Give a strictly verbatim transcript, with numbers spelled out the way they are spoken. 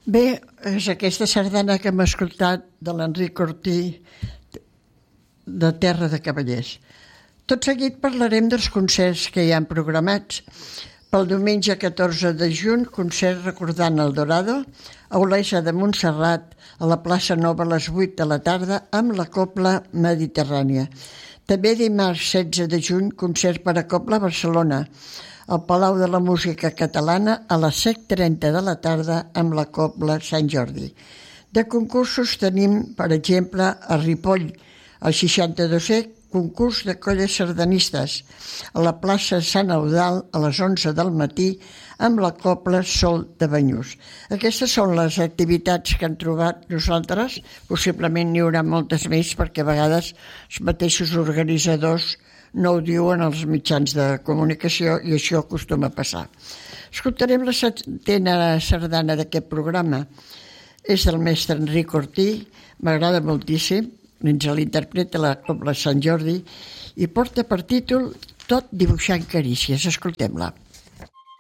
Bé, és aquesta sardana que hem escoltat de l'Enric Ortí de Terra de Cavallers. Tot seguit parlarem dels concerts que hi han programats. Pel diumenge catorze de juny, concert recordant el Dorado, a Olesa de Montserrat, a la plaça Nova a les vuit de la tarda, amb la Cobla Mediterrània. També dimarts setze de juny, concert per a Cobla a Barcelona, al Palau de la Música Catalana, a les set trenta de la tarda, amb la Cobla Sant Jordi. De concursos tenim, per exemple, a Ripoll, el seixanta-dosè concurs de colles sardanistes, a la plaça Sant Eudald a les onze del matí, amb la Cobla Sol de Banyús. Aquestes són les activitats que hem trobat nosaltres. Possiblement n'hi haurà moltes més, perquè a vegades els mateixos organitzadors no ho diuen als mitjans de comunicació i això acostuma a passar. Escoltarem la setena sardana d'aquest programa. És del mestre Enric Ortí, m'agrada moltíssim, ens l'interpreta la Cobla Sant Jordi i porta per títol Tot dibuixant carícies. Escoltem-la.